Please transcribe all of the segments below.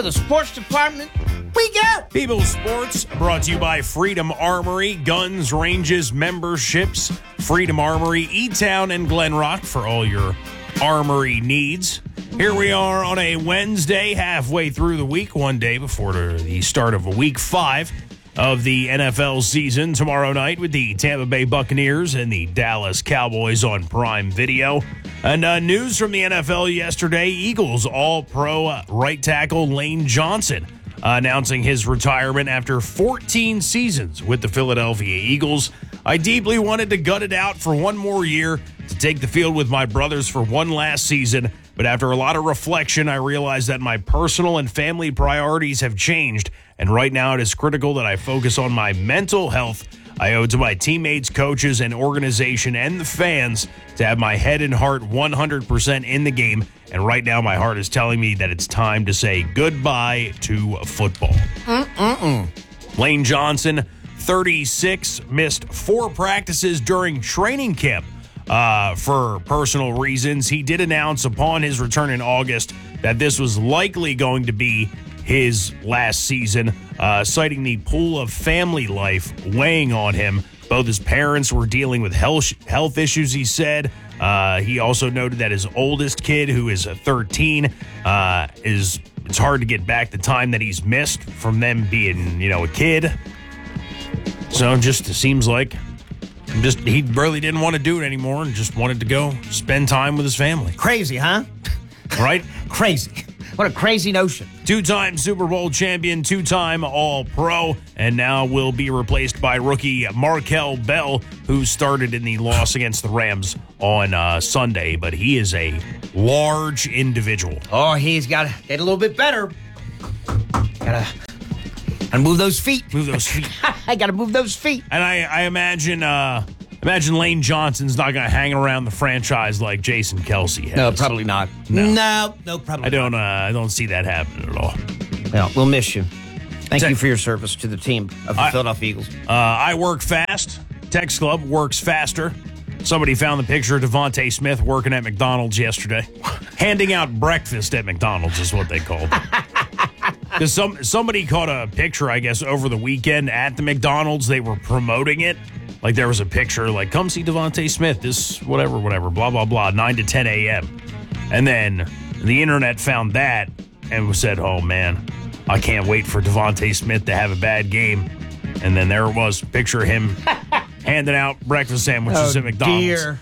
The sports department, we got People's Sports, brought to you by Freedom Armory, guns, ranges, memberships. Freedom Armory, E-Town and Glen Rock for all your armory needs. Here we are on a Wednesday, halfway through the week, one day before the start of week 5 of the NFL season. Tomorrow night with the Tampa Bay Buccaneers and the Dallas Cowboys on Prime Video. And news from the NFL yesterday, Eagles All-Pro right tackle Lane Johnson announcing his retirement after 14 seasons with the Philadelphia Eagles. I deeply wanted to gut it out for one more year, to take the field with my brothers for one last season, but after a lot of reflection, I realized that my personal and family priorities have changed, and right now it is critical that I focus on my mental health. I owe it to my teammates, coaches, and organization and the fans to have my head and heart 100% in the game. And right now, my heart is telling me that it's time to say goodbye to football. Lane Johnson, 36, missed 4 practices during training camp for personal reasons. He did announce upon his return in August that this was likely going to be his last season, citing the pool of family life weighing on him. Both his parents were dealing with health issues, he said. He also noted that his oldest kid, who is 13, it's hard to get back the time that he's missed from them being, a kid. So just it seems like he really didn't want to do it anymore and just wanted to go spend time with his family. crazy, huh? Right? Crazy. What a crazy notion. 2-time Super Bowl champion, 2-time All-Pro, and now will be replaced by rookie Markel Bell, who started in the loss against the Rams on Sunday. But he is a large individual. Oh, he's got to get a little bit better. Gotta move those feet. Move those feet. I got to move those feet. And I imagine Lane Johnson's not going to hang around the franchise like Jason Kelce has. No, probably not. No, probably not. I don't see that happening at all. Well, we'll miss you. Thank you for your service to the team of the Philadelphia Eagles. I work fast. Text Club works faster. Somebody found the picture of Devontae Smith working at McDonald's yesterday. Handing out breakfast at McDonald's is what they called it. Because somebody caught a picture, I guess, over the weekend at the McDonald's. They were promoting it. Like, there was a picture, like, come see Devontae Smith, this whatever, blah, blah, blah, 9 to 10 a.m. And then the internet found that and said, oh, man, I can't wait for Devontae Smith to have a bad game. And then there it was, picture of him handing out breakfast sandwiches at McDonald's. Dear.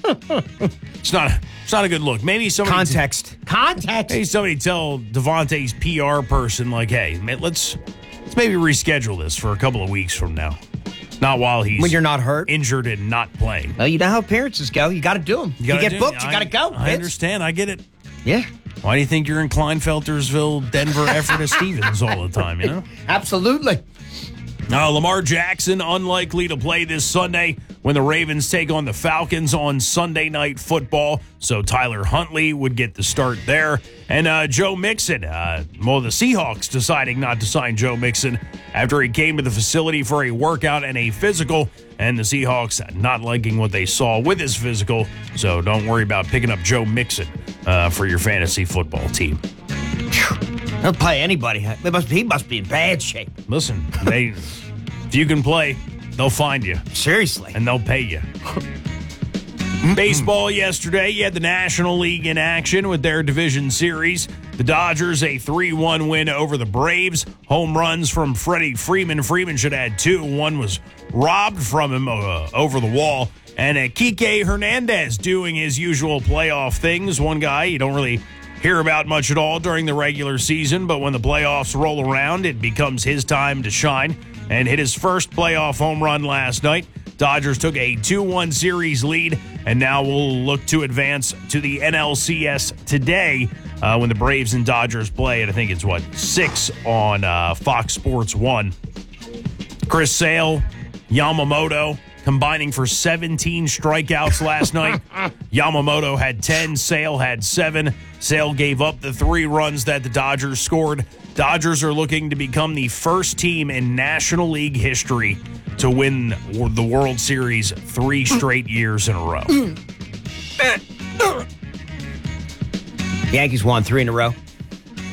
It's not a good look. Maybe somebody... Context. Maybe somebody tell Devontae's PR person, like, hey, man, let's maybe reschedule this for a couple of weeks from now. Not while he's when you're not hurt, injured, and not playing. Well, you know how appearances go. You got to do them. You get booked. You got to go. I understand. I get it. Yeah. Why do you think you're in Kleinfeltersville, Denver, Ephrata, Stevens all the time? You know. Absolutely. Now, Lamar Jackson unlikely to play this Sunday when the Ravens take on the Falcons on Sunday Night Football. So Tyler Huntley would get the start there. And Joe Mixon, the Seahawks deciding not to sign Joe Mixon after he came to the facility for a workout and a physical. And the Seahawks not liking what they saw with his physical. So don't worry about picking up Joe Mixon for your fantasy football team. He'll play anybody. He must be in bad shape. Listen, if you can play, they'll find you. Seriously. And they'll pay you. Baseball yesterday, you had the National League in action with their division series. The Dodgers, a 3-1 win over the Braves. Home runs from Freddie Freeman. Freeman should have had 2. One was robbed from him over the wall. And Kike Hernandez doing his usual playoff things. One guy you don't really hear about much at all during the regular season, but when the playoffs roll around, it becomes his time to shine and hit his first playoff home run last night. Dodgers took a 2-1 series lead and now will look to advance to the NLCS today when the Braves and Dodgers play. And I think it's, 6 on Fox Sports 1. Chris Sale, Yamamoto combining for 17 strikeouts last night. Yamamoto had 10, Sale had 7. Sale gave up the 3 runs that the Dodgers scored. Dodgers are looking to become the first team in National League history to win the World Series 3 straight years in a row. Yankees won 3 in a row.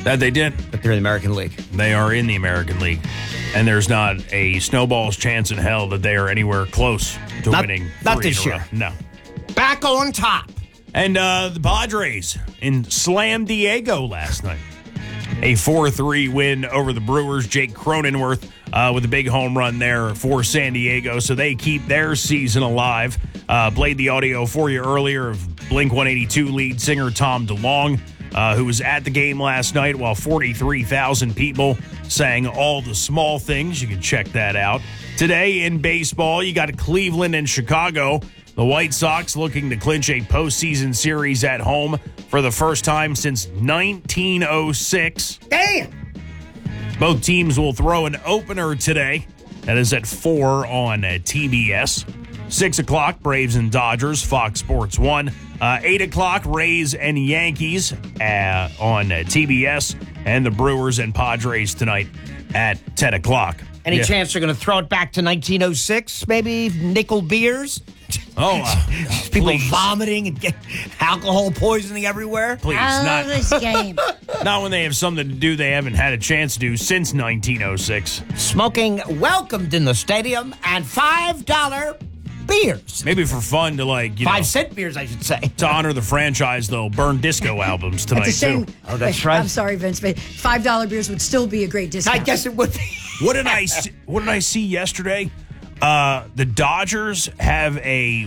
That they did. But they're in the American League. They are in the American League. And there's not a snowball's chance in hell that they are anywhere close to winning. Not 3 this in a year. row. No. Back on top. And the Padres in Slam Diego last night. A 4-3 win over the Brewers. Jake Cronenworth with a big home run there for San Diego. So they keep their season alive. Played the audio for you earlier of Blink-182 lead singer Tom DeLonge, who was at the game last night while 43,000 people sang All the Small Things. You can check that out. Today in baseball, you got Cleveland and Chicago. The White Sox looking to clinch a postseason series at home for the first time since 1906. Damn! Both teams will throw an opener today. That is at 4 on TBS. 6 o'clock, Braves and Dodgers, Fox Sports 1. 8 o'clock, Rays and Yankees on TBS. And the Brewers and Padres tonight at 10 o'clock. Any chance they're going to throw it back to 1906? Maybe nickel beers? Oh, people please. vomiting and get alcohol poisoning everywhere. Please, I love this game. not when they have something to do they haven't had a chance to do since 1906. Smoking welcomed in the stadium and $5 beers. Maybe for fun to 5-cent beers, I should say. to honor the franchise, they'll burn disco albums tonight At the same, too. Oh, that's right. I'm sorry, Vince, but $5 beers would still be a great discount. I guess it would be. What did I see yesterday? The Dodgers have a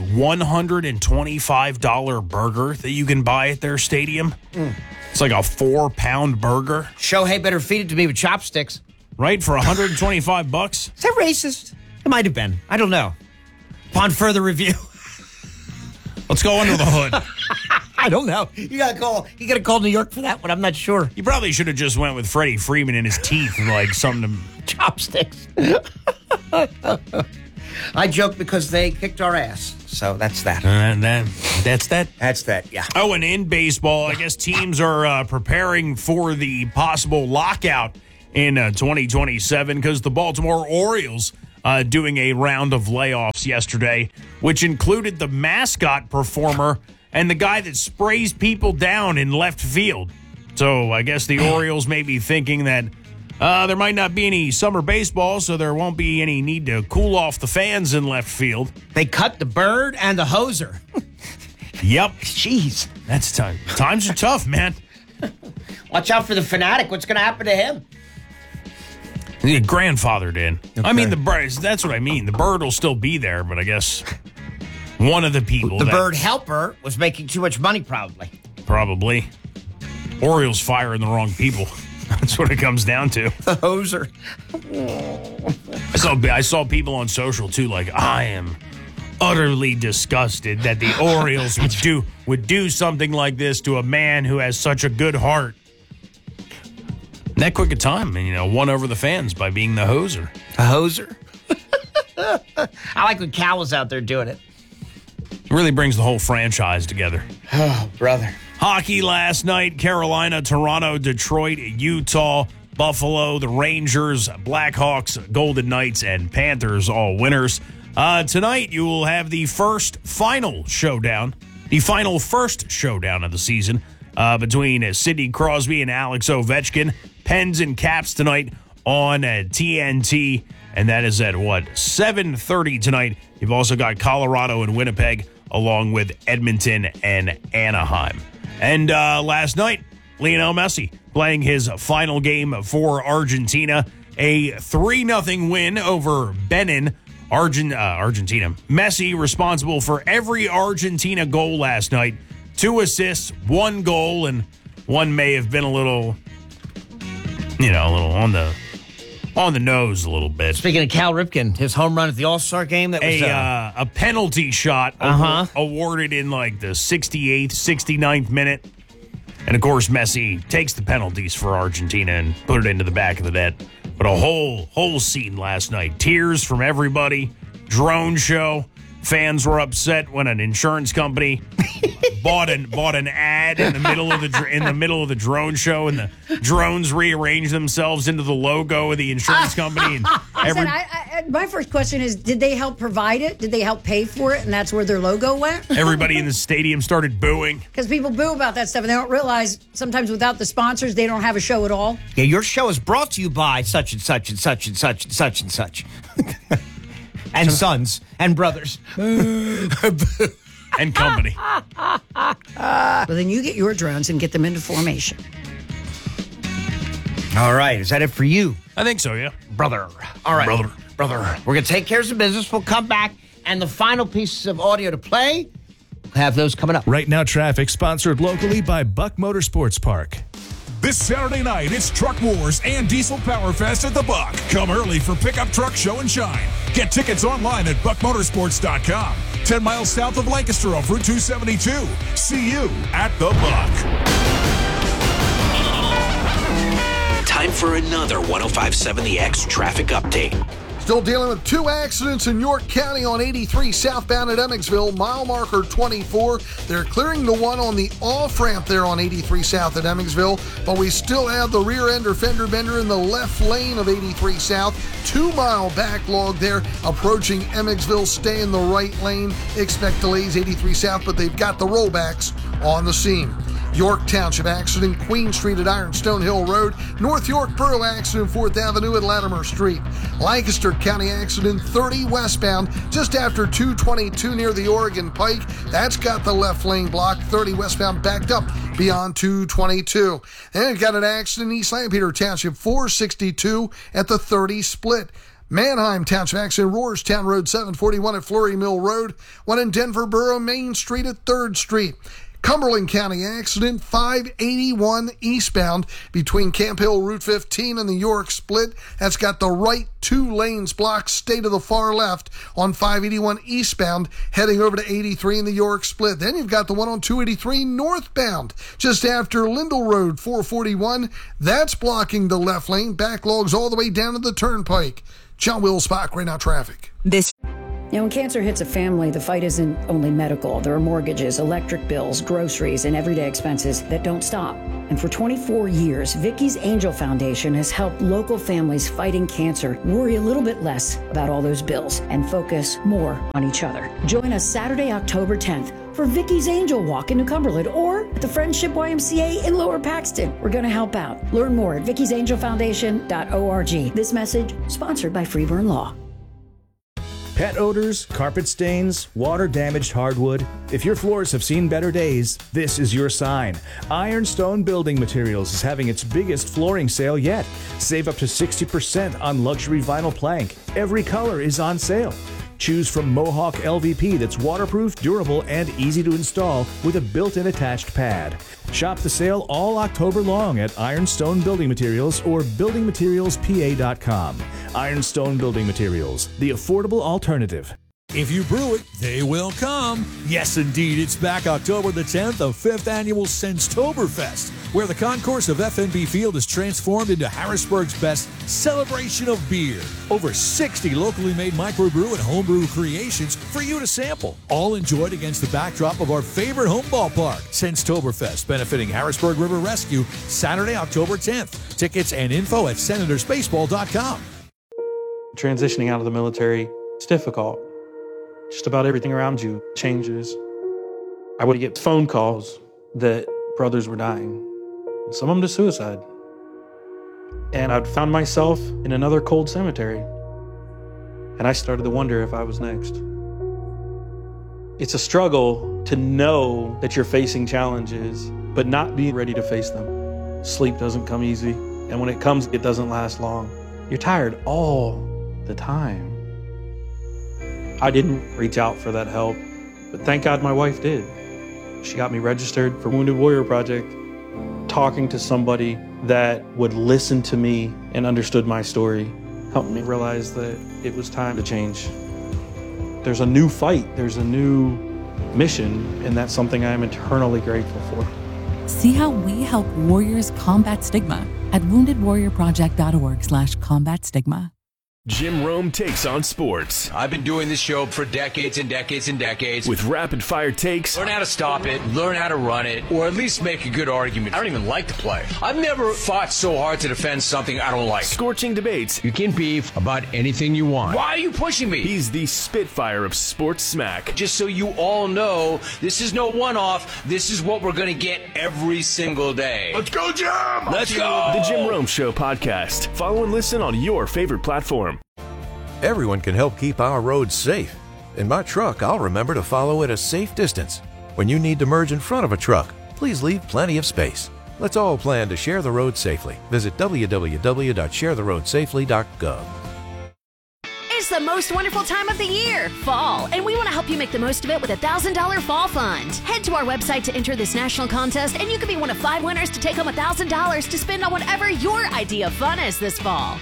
$125 burger that you can buy at their stadium. It's like a 4-pound burger, Shohei better feed it to me with chopsticks. right? For $125. Is that racist? It might have been. I don't know. Upon further review. Let's go under the hood. I don't know. You gotta call New York for that one. I'm not sure. You probably should have just went with Freddie Freeman in his teeth, like something. Chopsticks. I joke because they kicked our ass. So that's that. That's that. That's that, yeah. Oh, and in baseball, I guess teams are preparing for the possible lockout in 2027 because the Baltimore Orioles doing a round of layoffs yesterday, which included the mascot performer and the guy that sprays people down in left field. So I guess the Orioles may be thinking that there might not be any summer baseball, so there won't be any need to cool off the fans in left field. They cut the bird and the hoser. Yep. Jeez. That's time. Times are tough, man. Watch out for the fanatic. What's going to happen to him? The grandfathered in. Okay. I mean, the bird. That's what I mean. The bird will still be there, but I guess one of the people. The that bird helper was making too much money, probably. probably. Orioles firing the wrong people. That's what it comes down to. The hoser. I saw people on social too, like, I am utterly disgusted that the Orioles would do something like this to a man who has such a good heart. In that quick a time, and won over the fans by being the hoser. The hoser? I like when Cal was out there doing it. It really brings the whole franchise together. Oh, brother. Hockey last night, Carolina, Toronto, Detroit, Utah, Buffalo, the Rangers, Blackhawks, Golden Knights, and Panthers all winners. Tonight, you will have the first showdown of the season between Sidney Crosby and Alex Ovechkin. Pens and Caps tonight on TNT, and that is at 7:30 tonight. You've also got Colorado and Winnipeg, along with Edmonton and Anaheim. And last night, Lionel Messi playing his final game for Argentina, a 3-0 win over Benin, Argentina. Messi responsible for every Argentina goal last night. 2 assists, 1 goal, and one may have been a little on the nose a little bit. Speaking of Cal Ripken, his home run at the All-Star game, that was a penalty shot awarded in like the 68th, 69th minute. And of course, Messi takes the penalties for Argentina and put it into the back of the net. But a whole scene last night. Tears from everybody. Drone show. Fans were upset when an insurance company bought an ad in the middle of the drone show, and the drones rearranged themselves into the logo of the insurance company. And my first question is, did they help provide it? Did they help pay for it? And that's where their logo went? Everybody in the stadium started booing. Because people boo about that stuff, and they don't realize sometimes without the sponsors, they don't have a show at all. Yeah, your show is brought to you by such and such and such and such and such and such. And sons and brothers. And company. Well, then you get your drones and get them into formation. All right, is that it for you? I think so, yeah. Brother. All right. Brother. We're going to take care of some business. We'll come back, and the final pieces of audio to play, we'll have those coming up. Right Now Traffic, sponsored locally by Buck Motorsports Park. This Saturday night, it's Truck Wars and Diesel Power Fest at the Buck. Come early for Pickup Truck Show and Shine. Get tickets online at buckmotorsports.com. 10 miles south of Lancaster off Route 272. See you at the Buck. Time for another 105.7 The X traffic update. Still dealing with 2 accidents in York County on 83 southbound at Emmetsville, mile marker 24. They're clearing the one on the off-ramp there on 83 south at Emmetsville, but we still have the rear ender fender bender in the left lane of 83 south. 2-mile backlog there approaching Emmetsville. Stay in the right lane. Expect delays 83 south, but they've got the rollbacks on the scene. York Township accident, Queen Street at Ironstone Hill Road. North York Borough accident, 4th Avenue at Latimer Street. Lancaster County accident, 30 westbound, just after 222 near the Oregon Pike. That's got the left lane blocked. 30 westbound backed up beyond 222. And we've got an accident in East Lampeter Township, 462 at the 30 split. Manheim Township accident, Roarstown Road 741 at Fleury Mill Road. One in Denver Borough Main Street at 3rd Street. Cumberland County accident, 581 eastbound between Camp Hill Route 15 and the York split. That's got the right 2 lanes blocked. Stay to the far left on 581 eastbound, heading over to 83 in the York split. Then you've got the one on 283 northbound, just after Lindell Road, 441. That's blocking the left lane. Backlogs all the way down to the turnpike. John Wills-Bach, Right Now Traffic. Now, when cancer hits a family, the fight isn't only medical. There are mortgages, electric bills, groceries, and everyday expenses that don't stop. And for 24 years, Vicky's Angel Foundation has helped local families fighting cancer worry a little bit less about all those bills and focus more on each other. Join us Saturday, October 10th for Vicky's Angel Walk in New Cumberland or at the Friendship YMCA in Lower Paxton. We're going to help out. Learn more at vicky'sangelfoundation.org. This message sponsored by Freeburn Law. Pet odors, carpet stains, water-damaged hardwood. If your floors have seen better days, this is your sign. Ironstone Building Materials is having its biggest flooring sale yet. Save up to 60% on luxury vinyl plank. Every color is on sale. Choose from Mohawk LVP that's waterproof, durable, and easy to install with a built-in attached pad. Shop the sale all October long at Ironstone Building Materials or buildingmaterialspa.com. Ironstone Building Materials, the affordable alternative. If you brew it, they will come. Yes, indeed. It's back October the 10th, the 5th annual Senstoberfest, where the concourse of FNB Field is transformed into Harrisburg's best celebration of beer. Over 60 locally made microbrew and homebrew creations for you to sample, all enjoyed against the backdrop of our favorite home ballpark. Senstoberfest, benefiting Harrisburg River Rescue, Saturday, October 10th. Tickets and info at senatorsbaseball.com. Transitioning out of the military, it's difficult. Just about everything around you changes. I would get phone calls that brothers were dying, some of them to suicide. And I'd found myself in another cold cemetery. And I started to wonder if I was next. It's a struggle to know that you're facing challenges, but not be ready to face them. Sleep doesn't come easy, and when it comes, it doesn't last long. You're tired all the time. I didn't reach out for that help, but thank God my wife did. She got me registered for Wounded Warrior Project. Talking to somebody that would listen to me and understood my story helped me realize that it was time to change. There's a new fight, there's a new mission, and that's something I am eternally grateful for. See how we help warriors combat stigma at woundedwarriorproject.org/combat stigma. Jim Rome takes on sports. I've been doing this show for decades and decades and decades. With rapid-fire takes. Learn how to stop it, learn how to run it, or at least make a good argument. I don't even like to play. I've never fought so hard to defend something I don't like. Scorching debates. You can beef about anything you want. Why are you pushing me? He's the Spitfire of sports smack. Just so you all know, this is no one-off. This is what we're going to get every single day. Let's go, Jim! Let's go! The Jim Rome Show podcast. Follow and listen on your favorite platform. Everyone can help keep our roads safe. In my truck, I'll remember to follow at a safe distance. When you need to merge in front of a truck, please leave plenty of space. Let's all plan to share the road safely. Visit www.sharetheroadsafely.gov. It's the most wonderful time of the year, fall, and we want to help you make the most of it with a $1,000 fall fund. Head to our website to enter this national contest, and you could be one of 5 winners to take home $1,000 to spend on whatever your idea of fun is this fall.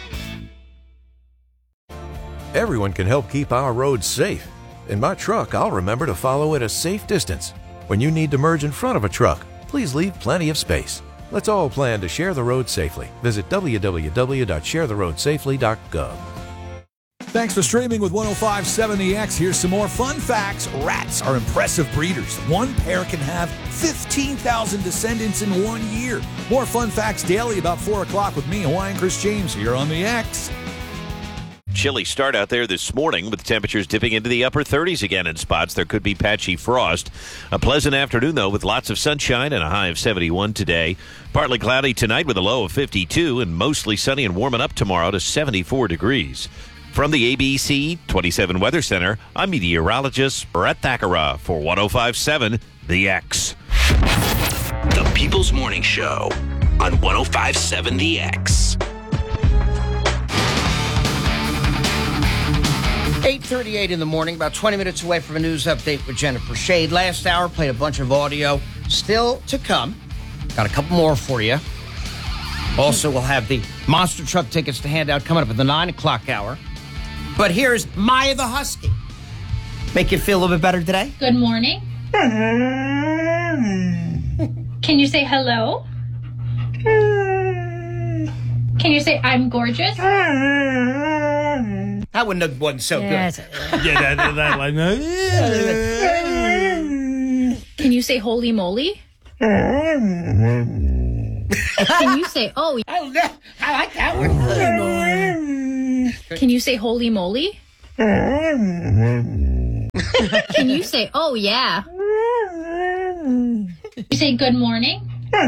Everyone can help keep our roads safe. In my truck, I'll remember to follow at a safe distance. When you need to merge in front of a truck, please leave plenty of space. Let's all plan to share the road safely. Visit www.sharetheroadsafely.gov. Thanks for streaming with 105.7 The X. Here's some more fun facts. Rats are impressive breeders. One pair can have 15,000 descendants in 1 year. More fun facts daily about 4 o'clock with me, Hawaiian Chris James, here on The X. Chilly start out there this morning with temperatures dipping into the upper 30s again in spots. There could be patchy frost. A pleasant afternoon, though, with lots of sunshine and a high of 71 today. Partly cloudy tonight with a low of 52 and mostly sunny and warming up tomorrow to 74 degrees. From the ABC 27 Weather Center, I'm meteorologist Brett Thakara for 105.7 The X. The People's Morning Show on 105.7 The X. 8:38 in the morning, about 20 minutes away from a news update with Jennifer Shade. Last hour, played a bunch of audio. Still to come. Got a couple more for you. Also, we'll have the monster truck tickets to hand out coming up at the 9 o'clock hour. But here's Maya the Husky. Make you feel a little bit better today? Good morning. Can you say hello? Can you say I'm gorgeous? That wasn't so good. Yeah, that like. Can you say holy moly? Can you say, oh, I like that one. Can you say holy moly? Can you say, oh, yeah? You say good morning?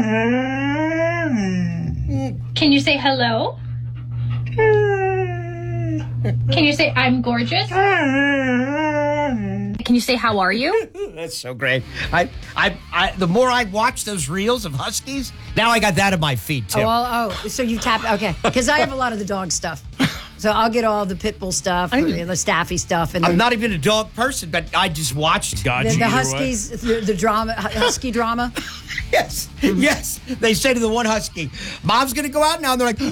Can you say hello? Can you say I'm gorgeous? Can you say how are you? That's so great. I the more I watch those reels of huskies, now I got that in my feed too. So you tap, okay. Because I have a lot of the dog stuff. So I'll get all the pit bull stuff, the staffy stuff. And I'm not even a dog person, but I just watched the huskies, the drama, husky drama. Yes, yes. They say to the one husky, Mom's going to go out now. And they're like,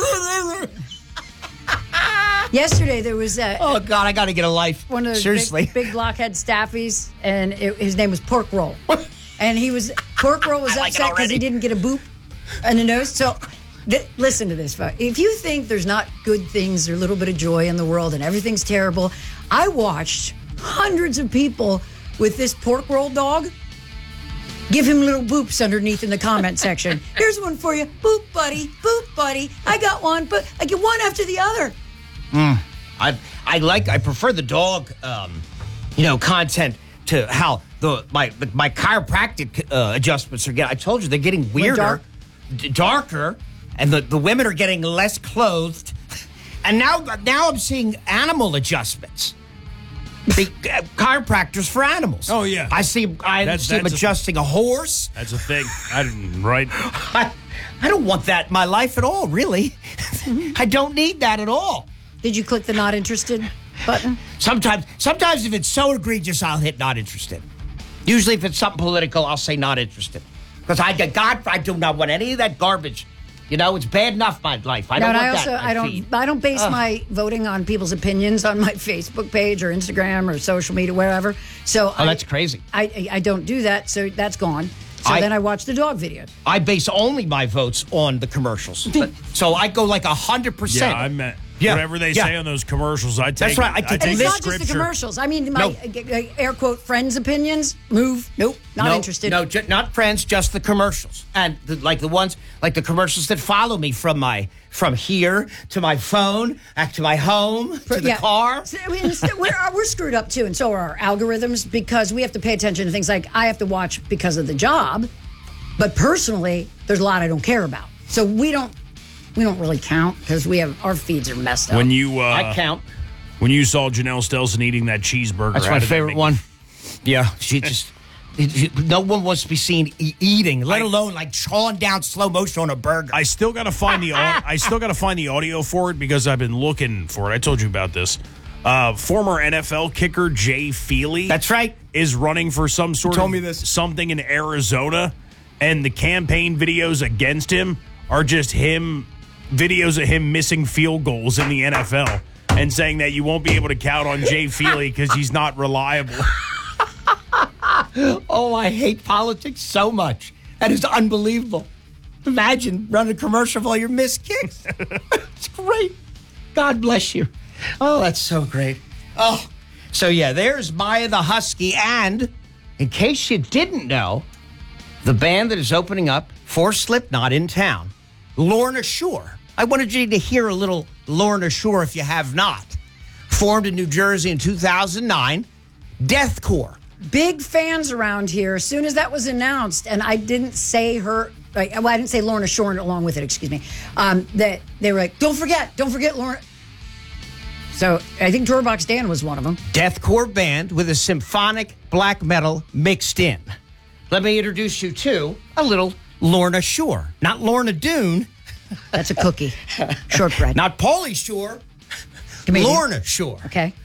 yesterday there was oh God, I got to get a life. One of those seriously big blockhead staffies, and his name was Pork Roll. And Pork Roll was upset because he didn't get a boop in the nose. So listen to this, folks. If you think there's not good things or a little bit of joy in the world and everything's terrible, I watched hundreds of people with this Pork Roll dog give him little boops underneath in the comment section. Here's one for you. Boop, buddy. Boop, buddy. I got one, but I get one after the other. I prefer the dog, content to how my chiropractic adjustments are getting. I told you they're getting weirder, darker, and the women are getting less clothed. And now I'm seeing animal adjustments. The chiropractors for animals. Oh yeah, I see him adjusting a horse. That's a thing. Right. I don't want that in my life at all. Really, I don't need that at all. Did you click the not interested button? Sometimes if it's so egregious, I'll hit not interested. Usually, if it's something political, I'll say not interested because I do not want any of that garbage. You know, it's bad enough my life. I don't base my voting on people's opinions on my Facebook page or Instagram or social media, wherever. So that's crazy. I don't do that, so that's gone. So then I watch the dog videos. I base only my votes on the commercials. So I go like 100%. Yeah, Whatever they say on those commercials, I take. That's right. I take it's not scripture. just the commercials. I mean, my air quote friends' opinions. Move. Nope. Not interested. No, not friends. Just the commercials, and the commercials that follow me from here to my phone, back to my home, to the car. I mean, we're screwed up too, and so are our algorithms, because we have to pay attention to things like I have to watch because of the job, but personally, there's a lot I don't care about. So we don't really count because our feeds are messed up. When you I count. When you saw Janelle Stelson eating that cheeseburger, That's my favorite one. Yeah, she just. No one wants to be seen eating, let alone like chawing down slow motion on a burger. I still got to find the audio for it because I've been looking for it. I told you about this. Former NFL kicker Jay Feely. That's right. Is running for some sort of something in Arizona, and the campaign videos against him are just videos of him missing field goals in the NFL and saying that you won't be able to count on Jay Feely because he's not reliable. Oh, I hate politics so much. That is unbelievable. Imagine running a commercial of all your missed kicks. It's great. God bless you. Oh, that's so great. Oh, so yeah, there's Maya the Husky. And in case you didn't know, the band that is opening up for Slipknot in town, Lorna Shore. I wanted you to hear a little Lorna Shore if you have not. Formed in New Jersey in 2009. Deathcore. Big fans around here. As soon as that was announced, and I didn't say her, I didn't say Lorna Shore along with it, excuse me, that they were like, don't forget Lorna. So I think Doorbox Dan was one of them. Deathcore band with a symphonic black metal mixed in. Let me introduce you to a little Lorna Shore. Not Lorna Doone. That's a cookie. Shortbread. Not Pauly Shore. Comedian. Lorna Shore. Okay.